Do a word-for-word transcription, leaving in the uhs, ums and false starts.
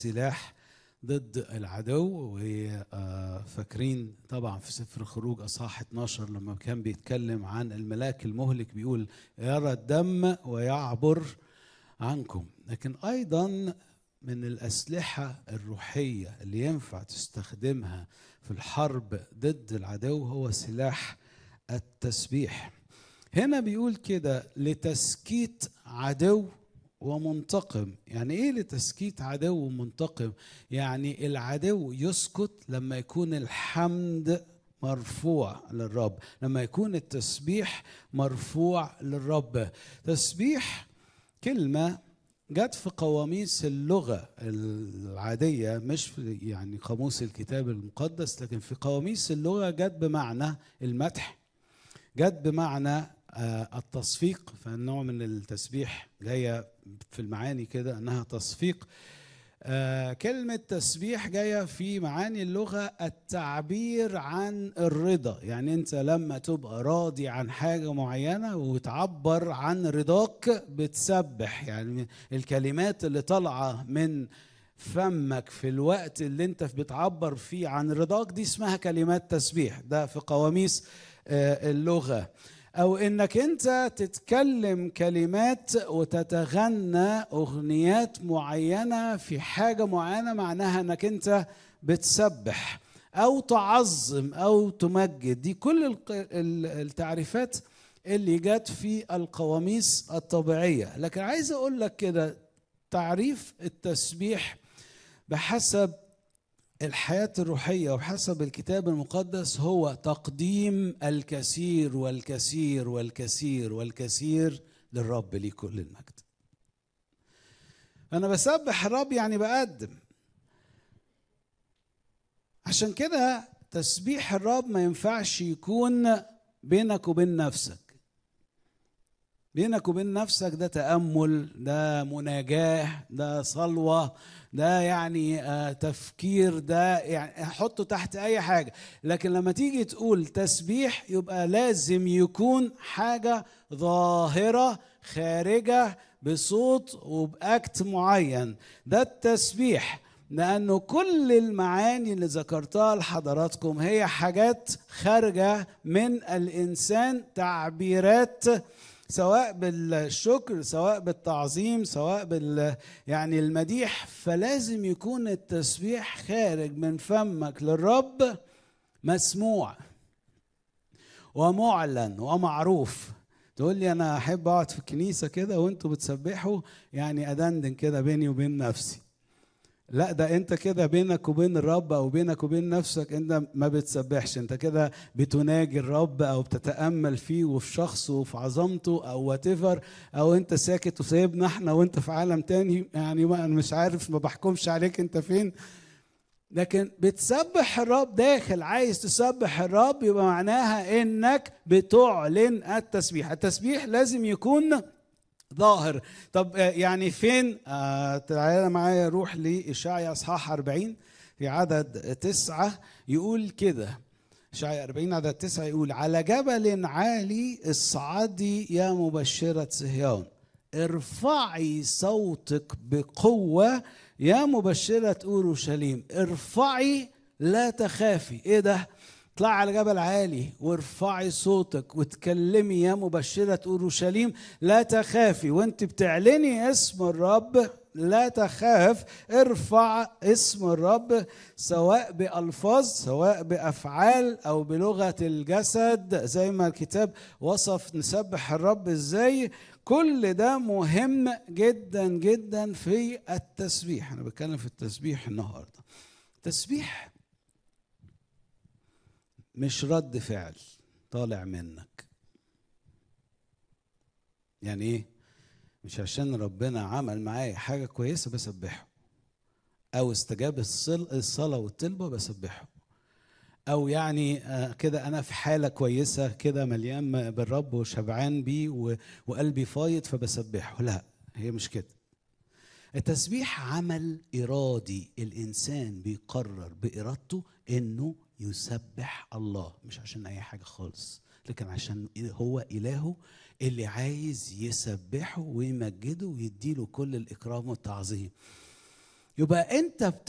سلاح ضد العدو. وفاكرين طبعا في سفر الخروج اصحاح اتناشر لما كان بيتكلم عن الملاك المهلك بيقول يرى الدم ويعبر عنكم. لكن ايضا من الاسلحه الروحيه اللي ينفع تستخدمها في الحرب ضد العدو هو سلاح التسبيح. هنا بيقول كده لتسكيت عدو ومنتقم. يعني ايه لتسكيت عدو ومنتقم؟ يعني العدو يسكت لما يكون الحمد مرفوع للرب، لما يكون التسبيح مرفوع للرب. تسبيح كلمة جت في قواميس اللغة العادية، مش في يعني قاموس الكتاب المقدس، لكن في قواميس اللغة جت بمعنى المدح، جت بمعنى التصفيق. فالنوع من التسبيح جاية في المعاني كده أنها تصفيق. كلمة تسبيح جاية في معاني اللغة التعبير عن الرضا. يعني أنت لما تبقى راضي عن حاجة معينة وتعبر عن رضاك بتسبح. يعني الكلمات اللي طالعة من فمك في الوقت اللي انت بتعبر فيه عن رضاك دي اسمها كلمات تسبيح. ده في قواميس اللغة. أو إنك أنت تتكلم كلمات وتتغنى أغنيات معينة في حاجة معينة، معناها إنك أنت بتسبح أو تعظم أو تمجد. دي كل التعريفات اللي جات في القواميس الطبيعية. لكن عايز أقول لك كده تعريف التسبيح بحسب الحياة الروحية وبحسب الكتاب المقدس هو تقديم الكثير والكثير والكثير والكثير للرب ليه كل المجد. أنا بسبح الرب يعني بقدم. عشان كده تسبيح الرب ما ينفعش يكون بينك وبين نفسك. بينك وبين نفسك ده تأمل، ده مناجاة، ده صلوة، ده يعني آه تفكير، ده يعني حطه تحت أي حاجة. لكن لما تيجي تقول تسبيح يبقى لازم يكون حاجة ظاهرة خارجة بصوت وبأكت معين. ده التسبيح. لأنه كل المعاني اللي ذكرتها لحضراتكم هي حاجات خارجة من الإنسان، تعبيرات سواء بالشكر سواء بالتعظيم سواء بال يعني المديح. فلازم يكون التسبيح خارج من فمك للرب مسموع ومعلن ومعروف. تقول لي أنا أحب أقعد في الكنيسة كده وأنتوا بتسبحوا يعني أدندن كده بيني وبين نفسي. لا، ده انت كده بينك وبين الرب او بينك وبين نفسك انت ما بتسبحش. انت كده بتناجي الرب او بتتأمل فيه وفي شخصه وفي عظمته او واتيفر، او انت ساكت وسايبنا احنا وانت في عالم تاني. يعني ما انا مش عارف، ما بحكمش عليك انت فين، لكن بتسبح الرب داخل. عايز تسبح الرب يبقى معناها انك بتعلن التسبيح. التسبيح لازم يكون ظاهر. طب يعني فين؟ آه تعالى معايا روح لإشعياء اصحاح أربعين في عدد تسعة. يقول كده إشعياء أربعين عدد تسعة يقول على جبل عالي اصعدي يا مبشرة صهيون، ارفعي صوتك بقوة يا مبشرة أورشليم، ارفعي لا تخافي. ايه ده؟ اطلعي على جبل عالي وارفعي صوتك وتكلمي يا مبشرة أورشليم لا تخافي. وانت بتعلني اسم الرب لا تخاف. ارفع اسم الرب سواء بألفاظ سواء بأفعال أو بلغة الجسد، زي ما الكتاب وصف نسبح الرب ازاي. كل ده مهم جدا جدا في التسبيح. أنا بتكلم في التسبيح النهاردة. تسبيح مش رد فعل طالع منك. يعني ايه؟ مش عشان ربنا عمل معايا حاجة كويسة بسبحه، او استجاب الصلاة والطلبة بسبحه، او يعني كده انا في حالة كويسة كده مليان بالرب وشبعان بيه وقلبي فايض فبسبحه. لا، هي مش كده. التسبيح عمل إرادي. الإنسان بيقرر بإرادته إنه يسبح الله، مش عشان أي حاجة خالص، لكن عشان هو إلهه اللي عايز يسبحه ويمجده ويديله كل الإكرام والتعظيم. يبقى انت